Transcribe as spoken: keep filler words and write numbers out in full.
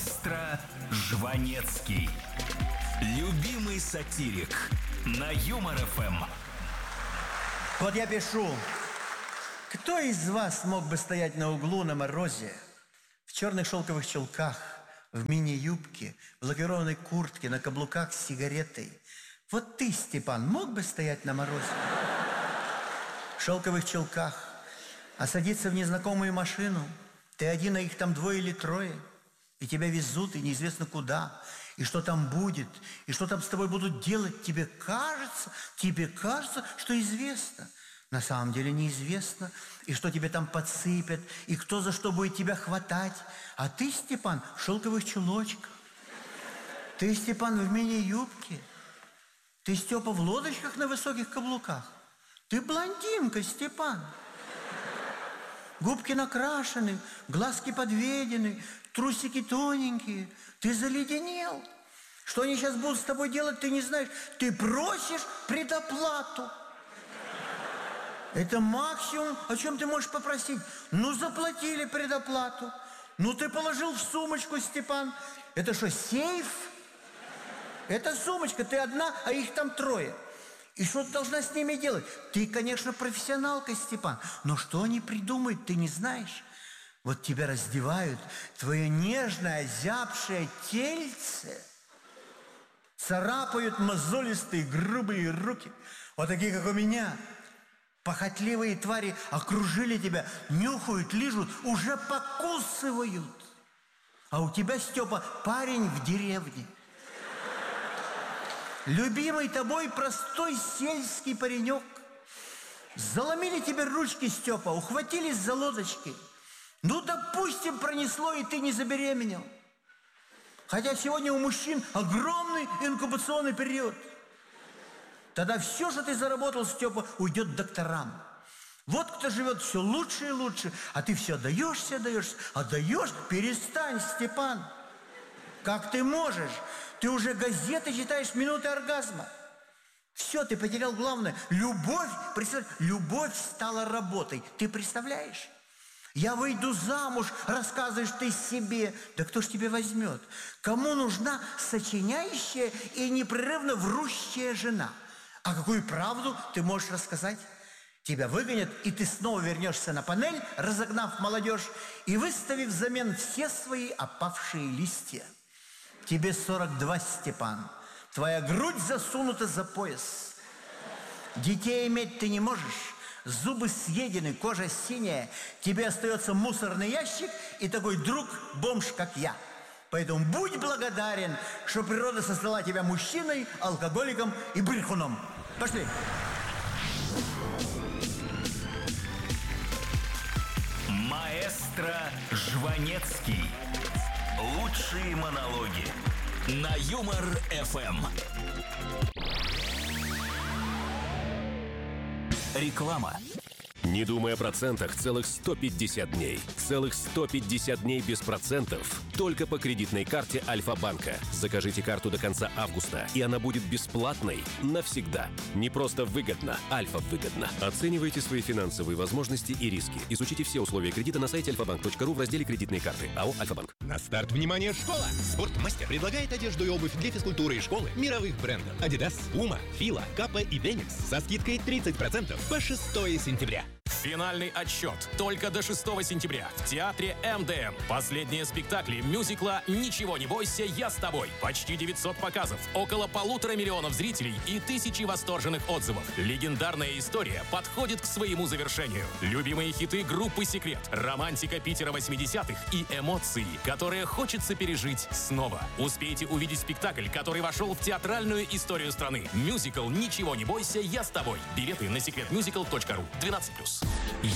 Маэстро Жванецкий. Любимый сатирик на Юмор эф эм. Вот я пишу. Кто из вас мог бы стоять на углу на морозе, в черных шелковых чулках, в мини-юбке, в лакированной куртке, на каблуках с сигаретой? Вот ты, Степан, мог бы стоять на морозе? В шелковых чулках, а садиться в незнакомую машину? Ты один, а их там двое или трое. И тебя везут, и неизвестно куда. И что там будет, и что там с тобой будут делать. Тебе кажется, тебе кажется, что известно. На самом деле неизвестно. И что тебе там подсыпят, и кто за что будет тебя хватать. А ты, Степан, в шелковых чулочках. Ты, Степан, в мини-юбке. Ты, Степа, в лодочках на высоких каблуках. Ты блондинка, Степан. Губки накрашены, глазки подведены, трусики тоненькие. Ты заледенел. Что они сейчас будут с тобой делать, ты не знаешь. Ты просишь предоплату. Это максимум, о чем ты можешь попросить. Ну, заплатили предоплату. Ну, ты положил в сумочку, Степан. Это что, сейф? Это сумочка, ты одна, а их там трое. И что ты должна с ними делать? Ты, конечно, профессионалка, Степан, но что они придумают, ты не знаешь. Вот тебя раздевают, твое нежное, озябшее тельце, царапают мозолистые, грубые руки, вот такие, как у меня. Похотливые твари окружили тебя, нюхают, лижут, уже покусывают. А у тебя, Степа, парень в деревне. Любимый тобой простой сельский паренек. Заломили тебе ручки, Степа, ухватились за лодочки. Ну, допустим, пронесло, и ты не забеременел. Хотя сегодня у мужчин огромный инкубационный период. Тогда все, что ты заработал, Степа, уйдет докторам. Вот кто живет все лучше и лучше, а ты все отдаешься, отдаешься, отдаешь. Перестань, Степан. Как ты можешь? Ты уже газеты читаешь минуты оргазма. Все, ты потерял главное. Любовь, представь, любовь стала работой. Ты представляешь? Я выйду замуж, рассказываешь ты себе. Да кто ж тебе возьмет? Кому нужна сочиняющая и непрерывно врущая жена? А какую правду ты можешь рассказать? Тебя выгонят, и ты снова вернешься на панель, разогнав молодежь и выставив взамен все свои опавшие листья. Тебе сорок два, Степан. Твоя грудь засунута за пояс. Детей иметь ты не можешь. Зубы съедены, кожа синяя. Тебе остается мусорный ящик и такой друг-бомж, как я. Поэтому будь благодарен, что природа создала тебя мужчиной, алкоголиком и брехуном. Пошли. Маэстро Жванецкий. Лучшие монологи на Юмор эф эм. Реклама. Не думай о процентах целых сто пятьдесят дней. Целых сто пятьдесят дней без процентов. Только по кредитной карте Альфа-банка. Закажите карту до конца августа, и она будет бесплатной навсегда. Не просто выгодно, Альфа-выгодно. Оценивайте свои финансовые возможности и риски. Изучите все условия кредита на сайте альфа банк точка ру в разделе «Кредитные карты». АО «Альфа-банк». На старт, внимание, школа! Спортмастер предлагает одежду и обувь для физкультуры и школы мировых брендов. Adidas, Puma, Fila, Kappa и Denix со скидкой тридцать процентов по шестое сентября. Финальный отсчет только до шестого сентября в театре эм дэ эм. Последние спектакли мюзикла «Ничего не бойся, я с тобой». Почти девятьсот показов, около полутора миллионов зрителей и тысячи восторженных отзывов. Легендарная история подходит к своему завершению. Любимые хиты группы «Секрет», романтика Питера восьмидесятых и эмоции, которые хочется пережить снова. Успейте увидеть спектакль, который вошел в театральную историю страны. Мюзикл «Ничего не бойся, я с тобой». Билеты на секрет мюзикл точка ру. двенадцать плюс.